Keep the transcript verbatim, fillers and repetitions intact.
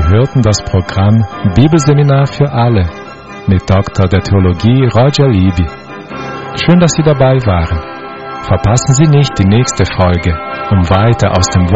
hörten das Programm Bibelseminar für alle mit Doktor der Theologie Roger Libby. Schön, dass Sie dabei waren. Verpassen Sie nicht die nächste Folge, um weiter aus dem